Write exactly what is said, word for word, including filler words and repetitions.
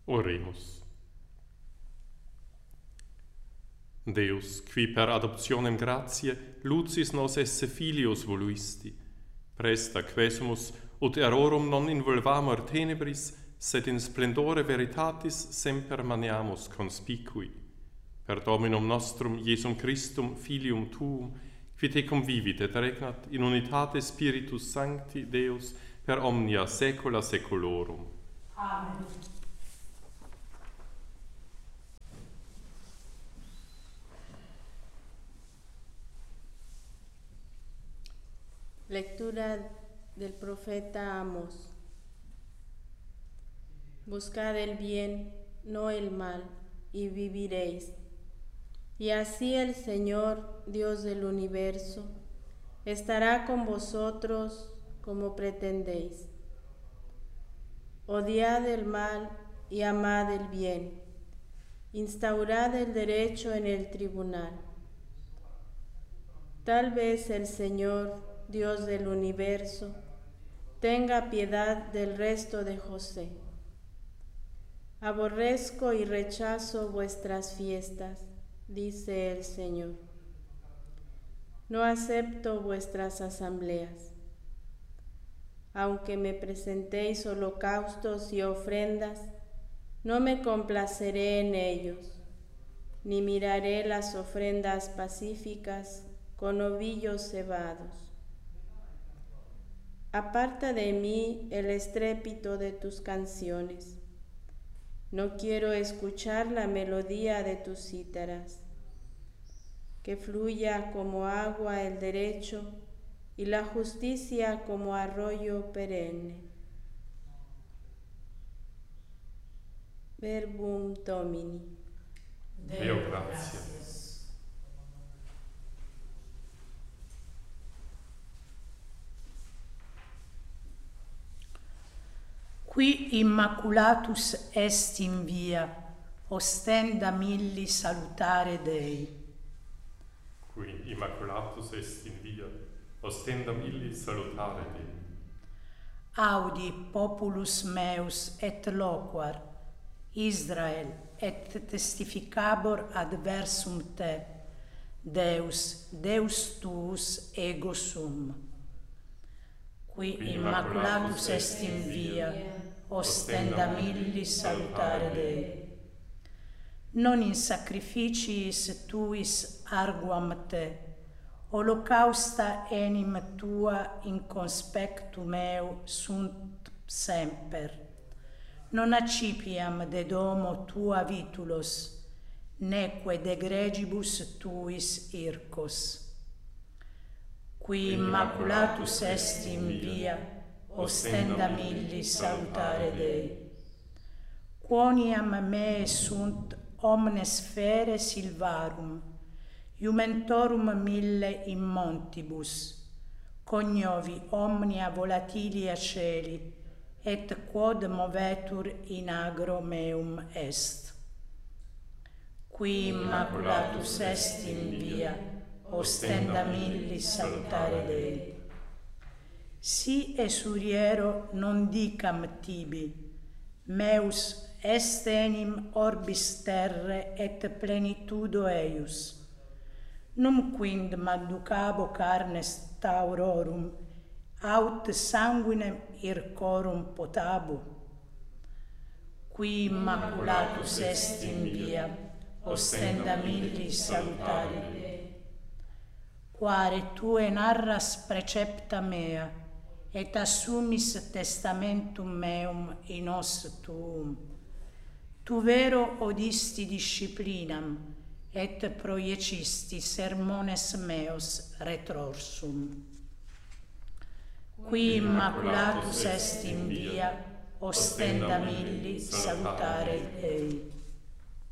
Oremus. Deus, qui per adoptionem gratiae lucis nos esse filios voluisti, presta quesumus ut errorum non involvamur tenebris, sed in splendore veritatis semper maniamus conspicui. Per Dominum nostrum Iesum Christum filium tuum, qui te convivit et regnat in unitate Spiritus Sancti Deus per omnia saecula saeculorum. Amen. Lectura del profeta Amós. Buscad el bien, no el mal, y viviréis. Y así el Señor, Dios del universo, estará con vosotros como pretendéis. Odiad el mal y amad el bien. Instaurad el derecho en el tribunal. Tal vez el Señor, Dios del universo, tenga piedad del resto de José. Aborrezco y rechazo vuestras fiestas, dice el Señor. No acepto vuestras asambleas. Aunque me presentéis holocaustos y ofrendas, no me complaceré en ellos, ni miraré las ofrendas pacíficas con ovillos cebados. Aparta de mí el estrépito de tus canciones. No quiero escuchar la melodía de tus cítaras. Que fluya como agua el derecho y la justicia como arroyo perenne. Verbum Domini. Deo gratias. Qui immaculatus est in via, ostenda milli salutare Dei. Qui immaculatus est in via, ostendam illi salutare Dei. Audi populus meus et loquar, Israel, et testificabor adversum te, Deus, Deus tuus ego sum. Qui immaculatus est in via, ostendam illi salutare Dei. Non in sacrificiis tuis arguam te, holocausta enim tua in conspectu meu sunt semper. Non accipiam de domo tua vitulos, neque de gregibus tuis ircos. Qui immaculatus est in via, ostendam illi salutare Dei. Quoniam me sunt omnes fere silvarum, iumentorum mille in montibus, cognovi omnia volatilia celi, et quod movetur in agro meum est. Qui immaculatus est in via, ostendam illi salutare Dei. Si esuriero non dicam tibi, meus est enim orbis terre et plenitudo eius. Num quid manducabo carnes taurorum, aut sanguinem ircorum potabo. Qui immaculatus est in via, ostendam illi salutare Dei. Quare tue narras precepta mea, et assumis testamentum meum in os tuum. Tu vero odisti disciplinam, et proiecisti sermones meos retrorsum. Qui immaculatus est in via, ostendam illi salutare Dei.